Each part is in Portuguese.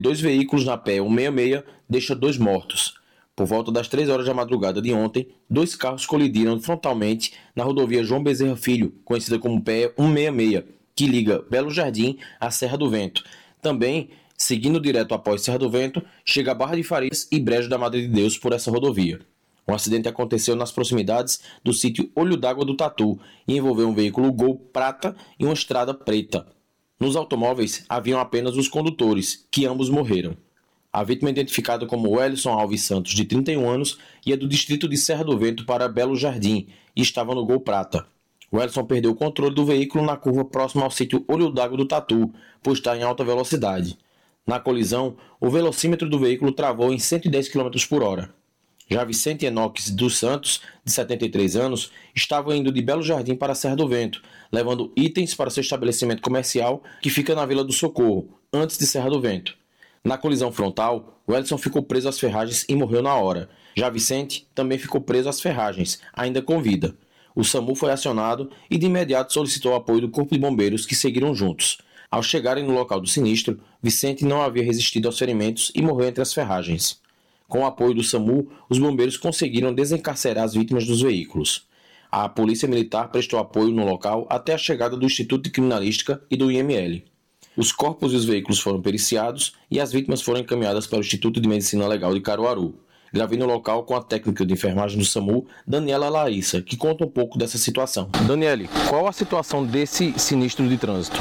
2 veículos na PE 166 deixa 2 mortos. Por volta das 3 horas da madrugada de ontem, 2 carros colidiram frontalmente na rodovia João Bezerra Filho, conhecida como PE 166, que liga Belo Jardim à Serra do Vento. Também, seguindo direto após Serra do Vento, chega a Barra de Farias e Brejo da Madre de Deus por essa rodovia. O acidente aconteceu nas proximidades do sítio Olho d'Água do Tatu e envolveu um veículo Gol prata e uma estrada preta. Nos automóveis haviam apenas os condutores, que ambos morreram. A vítima é identificada como Wellison Alves Santos, de 31 anos, e é do distrito de Serra do Vento para Belo Jardim, e estava no Gol prata. Wellison perdeu o controle do veículo na curva próxima ao sítio Olho d'Água do Tatu, por estar em alta velocidade. Na colisão, o velocímetro do veículo travou em 110 km por hora. Já Vicente Enoques dos Santos, de 73 anos, estava indo de Belo Jardim para a Serra do Vento, levando itens para seu estabelecimento comercial, que fica na Vila do Socorro, antes de Serra do Vento. Na colisão frontal, Wellison ficou preso às ferragens e morreu na hora. Já Vicente também ficou preso às ferragens, ainda com vida. O SAMU foi acionado e de imediato solicitou o apoio do Corpo de Bombeiros, que seguiram juntos. Ao chegarem no local do sinistro, Vicente não havia resistido aos ferimentos e morreu entre as ferragens. Com o apoio do SAMU, os bombeiros conseguiram desencarcerar as vítimas dos veículos. A Polícia Militar prestou apoio no local até a chegada do Instituto de Criminalística e do IML. Os corpos e os veículos foram periciados e as vítimas foram encaminhadas para o Instituto de Medicina Legal de Caruaru. Gravei no local com a técnica de enfermagem do SAMU, Daniela Larissa, que conta um pouco dessa situação. Daniele, qual a situação desse sinistro de trânsito?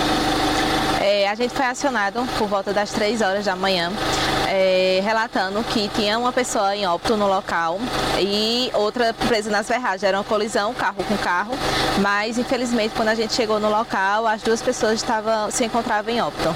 A gente foi acionado por volta das 3 horas da manhã, relatando que tinha uma pessoa em óbito no local e outra presa nas ferragens. Era uma colisão, carro com carro, mas infelizmente quando a gente chegou no local, as 2 pessoas se encontravam em óbito.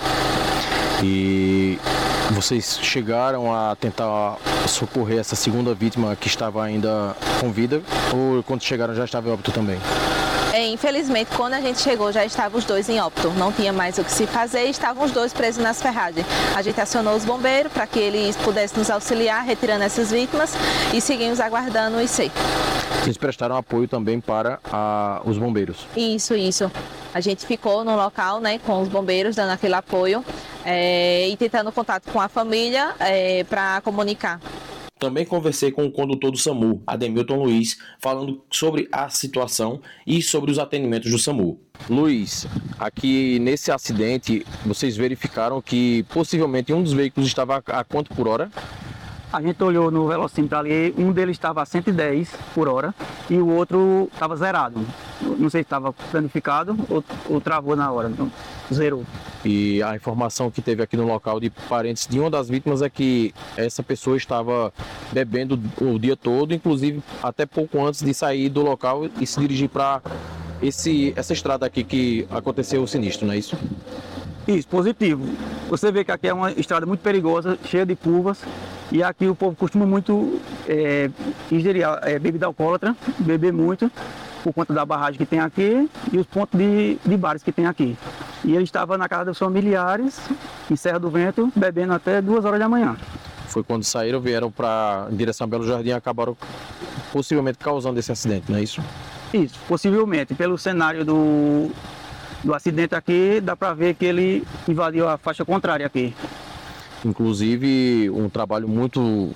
E vocês chegaram a tentar socorrer essa segunda vítima que estava ainda com vida, ou quando chegaram já estava em óbito também? Infelizmente, quando a gente chegou, já estavam os 2 em óbito. Não tinha mais o que se fazer e estavam os 2 presos nas ferragens. A gente acionou os bombeiros para que eles pudessem nos auxiliar, retirando essas vítimas, e seguimos aguardando o IC. Vocês prestaram apoio também para os bombeiros? Isso. A gente ficou no local, com os bombeiros, dando aquele apoio e tentando contato com a família para comunicar. Também conversei com o condutor do SAMU, Ademilton Luiz, falando sobre a situação e sobre os atendimentos do SAMU. Luiz, aqui nesse acidente, vocês verificaram que possivelmente um dos veículos estava a quanto por hora? A gente olhou no velocímetro ali, um deles estava a 110 por hora e o outro estava zerado. Não sei se estava planificado ou travou na hora, então zerou. E a informação que teve aqui no local de parentes de uma das vítimas é que essa pessoa estava bebendo o dia todo, inclusive até pouco antes de sair do local e se dirigir para essa estrada aqui que aconteceu o sinistro, não é isso? Isso, positivo. Você vê que aqui é uma estrada muito perigosa, cheia de curvas, e aqui o povo costuma muito ingerir bebida alcoólatra, beber muito, por conta da barragem que tem aqui e os pontos de bares que tem aqui. E ele estava na casa dos familiares, em Serra do Vento, bebendo até 2 horas da manhã. Foi quando saíram, vieram em direção a Belo Jardim e acabaram possivelmente causando esse acidente, não é isso? Isso, possivelmente. Pelo cenário do acidente aqui, dá para ver que ele invadiu a faixa contrária aqui. Inclusive, um trabalho muito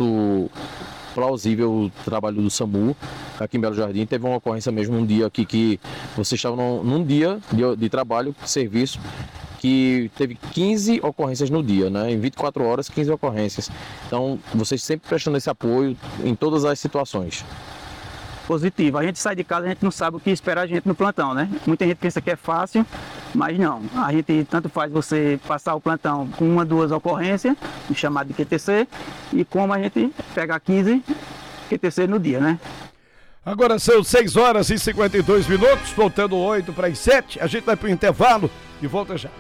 plausível, o trabalho do SAMU aqui em Belo Jardim. Teve uma ocorrência mesmo um dia aqui que vocês estavam num dia de trabalho, serviço, que teve 15 ocorrências no dia, né? Em 24 horas, 15 ocorrências. Então, vocês sempre prestando esse apoio em todas as situações. Positivo. A gente sai de casa, a gente não sabe o que espera a gente no plantão, né? Muita gente pensa que é fácil, mas não. A gente tanto faz você passar o plantão com 1, 2 ocorrências, chamado de QTC, e como a gente pega 15 QTC no dia, né? Agora são 6 horas e 52 minutos, voltando 8 para as 7. A gente vai para o intervalo e volta já.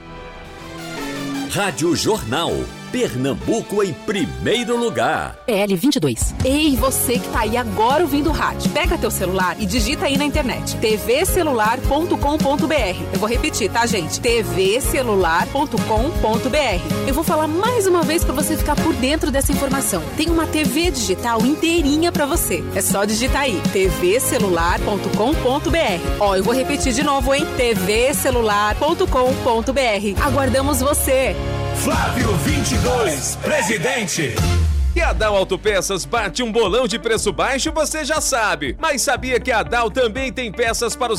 Rádio Jornal. Pernambuco em primeiro lugar. PL22. Ei, você que tá aí agora ouvindo o rádio. Pega teu celular e digita aí na internet. tvcelular.com.br. Eu vou repetir, tá, gente? tvcelular.com.br. Eu vou falar mais uma vez para você ficar por dentro dessa informação. Tem uma TV digital inteirinha para você. É só digitar aí. tvcelular.com.br. Ó, eu vou repetir de novo, hein? tvcelular.com.br. Aguardamos você. Flávio 22, presidente. E a Dal Autopeças bate um bolão de preço baixo, você já sabe. Mas sabia que a Dal também tem peças para os